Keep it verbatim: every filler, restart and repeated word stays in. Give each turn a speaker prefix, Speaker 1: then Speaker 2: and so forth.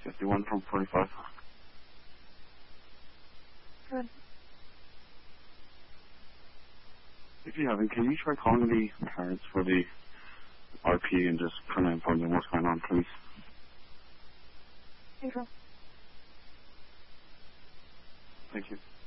Speaker 1: fifty-one from forty-five.
Speaker 2: Good.
Speaker 1: If you haven't, can you try calling the parents for the R P and just kind of inform them what's going on, please?
Speaker 2: Okay.
Speaker 1: Thank you.